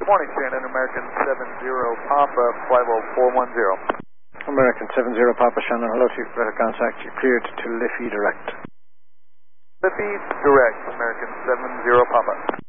Good morning, Shannon. American 70 Papa, flight level 410. American 70 Papa, Shannon. Hello to you. Better contact you. Cleared to Liffey Direct. Liffey Direct, American 70 Papa.